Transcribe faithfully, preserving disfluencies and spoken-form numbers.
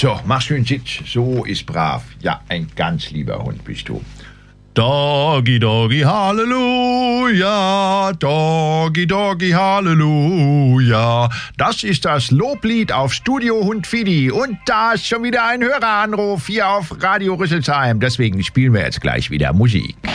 So, mach schön Sitz. So ist brav. Ja, ein ganz lieber Hund bist du. Doggy, Doggy, Halleluja, Doggy, Doggy, Halleluja. Das ist das Loblied auf Studio Hund Fidi. Und da ist schon wieder ein Höreranruf hier auf Radio Rüsselsheim. Deswegen spielen wir jetzt gleich wieder Musik.